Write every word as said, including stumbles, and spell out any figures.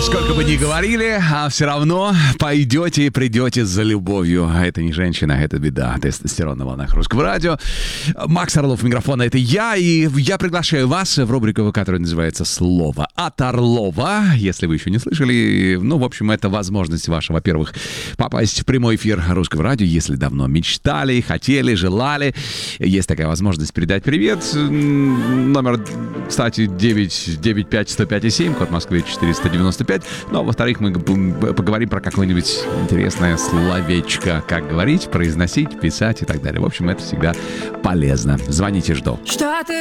сколько бы ни говорили, а все равно пойдете и придете за любовью. А это не женщина, это беда. Тестостерон на волнах Русского радио. Макс Орлов, микрофона, это я. И я приглашаю вас в рубрику, которая называется «Слово от Орлова». Если вы еще не слышали, ну, в общем, это возможность ваша, во-первых, попасть в прямой эфир Русского радио, если давно мечтали, хотели, желали. Есть такая возможность передать привет. Номер, кстати, девять девять пять сто пять семь, код Москвы четыреста девяносто пять. Ну, а во-вторых, мы поговорим про какое-нибудь интересное словечко. Как говорить, произносить, писать и так далее. В общем, это всегда полезно. Звоните, жду. Что ты